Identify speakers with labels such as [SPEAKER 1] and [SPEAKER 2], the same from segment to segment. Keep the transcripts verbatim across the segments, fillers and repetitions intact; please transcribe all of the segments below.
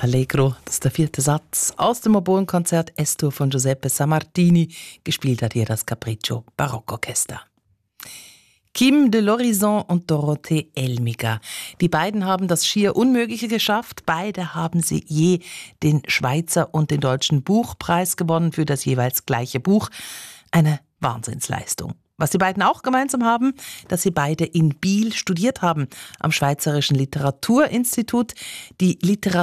[SPEAKER 1] Allegro, das ist der vierte Satz aus dem Oboenkonzert S-Dur von Giuseppe Sammartini. Gespielt hat hier das Capriccio Barockorchester. Kim de l'Horizon und Dorothee Elmiger. Die beiden haben das schier Unmögliche geschafft. Beide haben sie je den Schweizer und den Deutschen Buchpreis gewonnen für das jeweils gleiche Buch. Eine Wahnsinnsleistung. Was die beiden auch gemeinsam haben, dass sie beide in Biel studiert haben, am Schweizerischen Literaturinstitut, die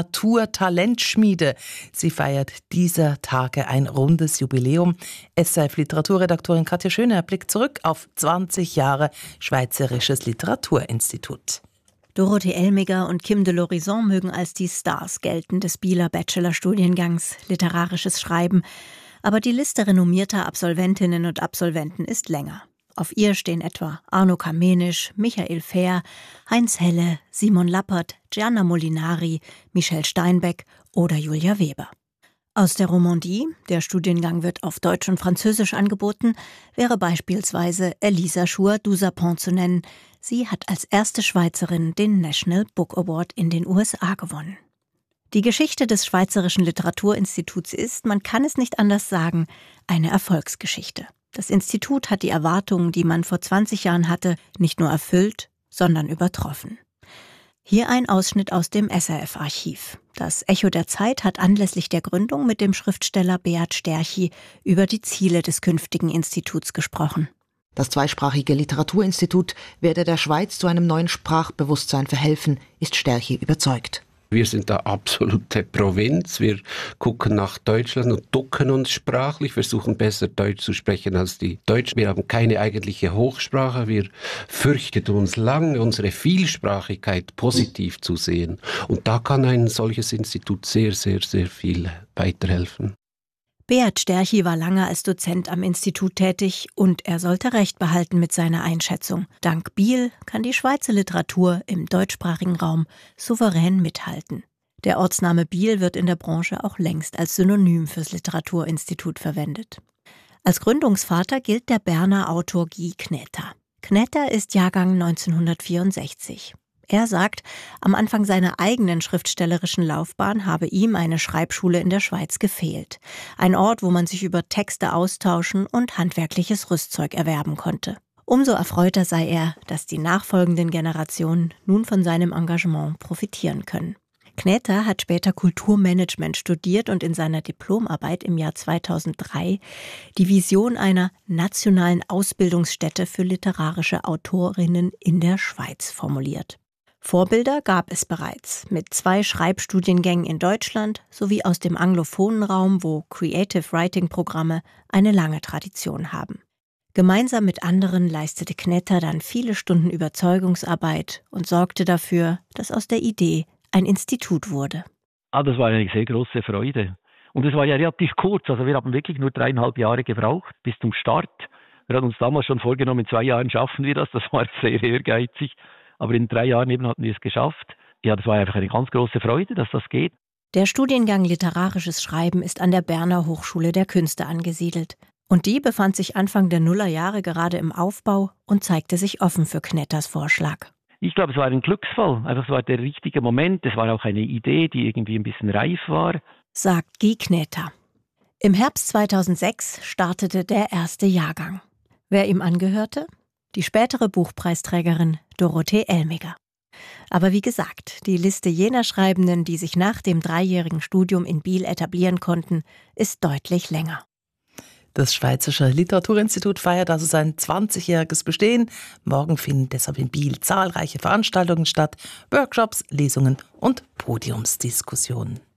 [SPEAKER 1] Literaturtalentschmiede. Sie feiert dieser Tage ein rundes Jubiläum. S R F-Literaturredaktorin Katja Schöner blickt zurück auf zwanzig Jahre Schweizerisches Literaturinstitut.
[SPEAKER 2] Dorothee Elmiger und Kim de l'Horizon mögen als die Stars gelten des Bieler Bachelorstudiengangs Literarisches Schreiben. Aber die Liste renommierter Absolventinnen und Absolventen ist länger. Auf ihr stehen etwa Arno Kamenisch, Michael Fehr, Heinz Helle, Simon Lappert, Gianna Molinari, Michel Steinbeck oder Julia Weber. Aus der Romandie, der Studiengang wird auf Deutsch und Französisch angeboten, wäre beispielsweise Elisa Schur-Duzapon zu nennen. Sie hat als erste Schweizerin den National Book Award in den U S A gewonnen. Die Geschichte des Schweizerischen Literaturinstituts ist, man kann es nicht anders sagen, eine Erfolgsgeschichte. Das Institut hat die Erwartungen, die man vor zwanzig Jahren hatte, nicht nur erfüllt, sondern übertroffen. Hier ein Ausschnitt aus dem S R F-Archiv. Das Echo der Zeit hat anlässlich der Gründung mit dem Schriftsteller Beat Sterchi über die Ziele des künftigen Instituts gesprochen.
[SPEAKER 3] Das zweisprachige Literaturinstitut werde der Schweiz zu einem neuen Sprachbewusstsein verhelfen, ist Sterchi überzeugt.
[SPEAKER 4] Wir sind da absolute Provinz. Wir gucken nach Deutschland und ducken uns sprachlich, versuchen besser Deutsch zu sprechen als die Deutschen. Wir haben keine eigentliche Hochsprache. Wir fürchten uns lange, unsere Vielsprachigkeit positiv zu sehen. Und da kann ein solches Institut sehr, sehr, sehr viel weiterhelfen.
[SPEAKER 2] Beat Sterchi war lange als Dozent am Institut tätig und er sollte Recht behalten mit seiner Einschätzung. Dank Biel kann die Schweizer Literatur im deutschsprachigen Raum souverän mithalten. Der Ortsname Biel wird in der Branche auch längst als Synonym fürs Literaturinstitut verwendet. Als Gründungsvater gilt der Berner Autor Guy Knetter. Knetter ist Jahrgang neunzehnhundertvierundsechzig. Er sagt, am Anfang seiner eigenen schriftstellerischen Laufbahn habe ihm eine Schreibschule in der Schweiz gefehlt. Ein Ort, wo man sich über Texte austauschen und handwerkliches Rüstzeug erwerben konnte. Umso erfreuter sei er, dass die nachfolgenden Generationen nun von seinem Engagement profitieren können. Knetter hat später Kulturmanagement studiert und in seiner Diplomarbeit im Jahr zweitausenddrei die Vision einer nationalen Ausbildungsstätte für literarische Autorinnen in der Schweiz formuliert. Vorbilder gab es bereits, mit zwei Schreibstudiengängen in Deutschland sowie aus dem anglophonen Raum, wo Creative Writing-Programme eine lange Tradition haben. Gemeinsam mit anderen leistete Knetter dann viele Stunden Überzeugungsarbeit und sorgte dafür, dass aus der Idee ein Institut wurde.
[SPEAKER 5] Ah, das war eine sehr große Freude. Und es war ja relativ kurz, also wir haben wirklich nur dreieinhalb Jahre gebraucht bis zum Start. Wir hatten uns damals schon vorgenommen, in zwei Jahren schaffen wir das, das war sehr ehrgeizig. Aber in drei Jahren eben hatten wir es geschafft. Ja, das war einfach eine ganz große Freude, dass das geht.
[SPEAKER 2] Der Studiengang Literarisches Schreiben ist an der Berner Hochschule der Künste angesiedelt. Und die befand sich Anfang der Nullerjahre gerade im Aufbau und zeigte sich offen für Knetters Vorschlag.
[SPEAKER 5] Ich glaube, es war ein Glücksfall. Einfach, es war der richtige Moment. Es war auch eine Idee, die irgendwie ein bisschen reif war,
[SPEAKER 2] sagt Guy Knetter. Im Herbst zweitausendsechs startete der erste Jahrgang. Wer ihm angehörte? Die spätere Buchpreisträgerin Dorothee Elmiger. Aber wie gesagt, die Liste jener Schreibenden, die sich nach dem dreijährigen Studium in Biel etablieren konnten, ist deutlich länger.
[SPEAKER 1] Das Schweizerische Literaturinstitut feiert also sein zwanzigjähriges Bestehen. Morgen finden deshalb in Biel zahlreiche Veranstaltungen statt, Workshops, Lesungen und Podiumsdiskussionen.